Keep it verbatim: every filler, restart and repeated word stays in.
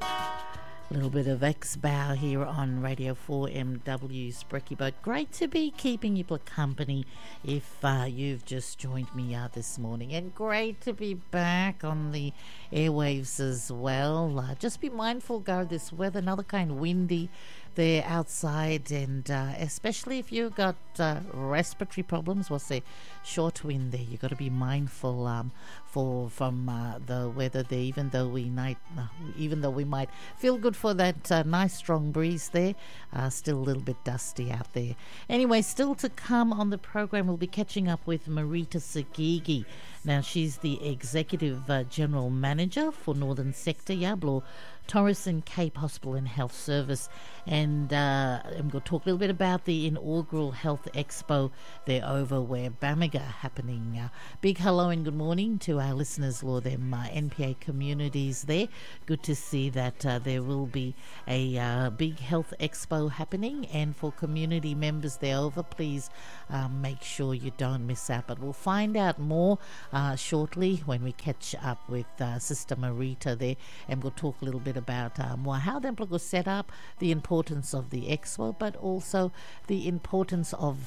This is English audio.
A little bit of X-Bow here on Radio four M W Sprecky Boat. Great to be keeping you company if uh, you've just joined me uh, this morning. And great to be back on the airwaves as well. Uh, just be mindful, Gar, this weather, another kind of windy there outside, and uh, especially if you've got uh, respiratory problems, we'll say short wind there. You've got to be mindful um, for from uh, the weather there, even though we might, uh, even though we might feel good for that uh, nice strong breeze there, uh, still a little bit dusty out there. Anyway, still to come on the program, we'll be catching up with Marita Sagigi. Now, she's the Executive uh, General Manager for Northern Sector, Yablo, Torres and Cape Hospital and Health Service, and uh, I'm going to talk a little bit about the inaugural Health Expo there over where Bamaga happening. Uh, big hello and good morning to our listeners, Lord, them uh, N P A communities there. Good to see that uh, there will be a uh, big Health Expo happening, and for community members there over, please uh, make sure you don't miss out. But we'll find out more uh, shortly when we catch up with uh, Sister Marita there, and we'll talk a little bit about um, well, how the was set up, the importance of the expo, but also the importance of